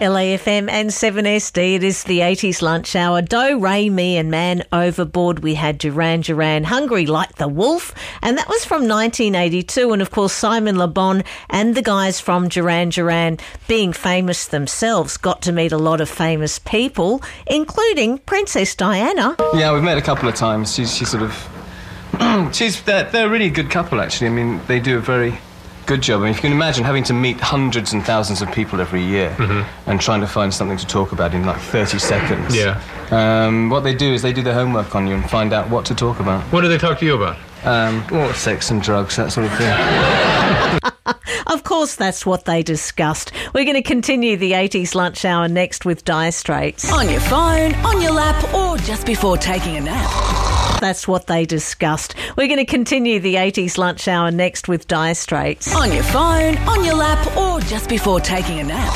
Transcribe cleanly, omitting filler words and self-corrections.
LAFM and 7SD, it is the 80s lunch hour. Do, Re, Mi and Man Overboard. We had Duran Duran, Hungry Like the Wolf, and that was from 1982. And of course, Simon Le Bon and the guys from Duran Duran, being famous themselves, got to meet a lot of famous people, including Princess Diana. Yeah, we've met a couple of times. She's sort of... they're a really good couple, actually. I mean, they do a very good job. I mean, if you can imagine having to meet hundreds and thousands of people every year and trying to find something to talk about in like 30 seconds. Yeah. What they do is they do their homework on you and find out what to talk about. What do they talk to you about? Well, sex and drugs, that sort of thing. Of course, that's what they discussed. We're going to continue the 80s lunch hour next with Dire Straits. On your phone, on your lap, or just before taking a nap. That's what they discussed. We're going to continue the 80s lunch hour next with Dire Straits. On your phone, on your lap, or just before taking a nap.